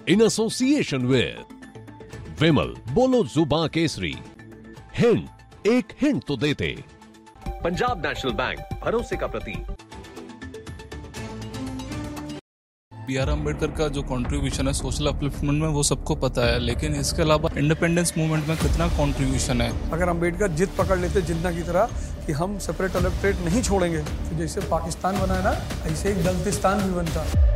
in association with विमल, बोलो जुबां Kesari. Hint, एक hint तो देते। पंजाब नेशनल बैंक, भरोसे का प्रतीक। B.R. अम्बेडकर का जो कंट्रीब्यूशन है सोशल अपलिफ्टमेंट में वो सबको पता है, लेकिन इसके अलावा इंडिपेंडेंस मूवमेंट में कितना कंट्रीब्यूशन है। अगर अम्बेडकर जिद पकड़ लेते जिन्ना की तरह कि हम सेपरेट इलेक्टोरेट नहीं छोड़ेंगे, तो जैसे पाकिस्तान बना है ना, ऐसे एक गलतिस्तान भी बनता।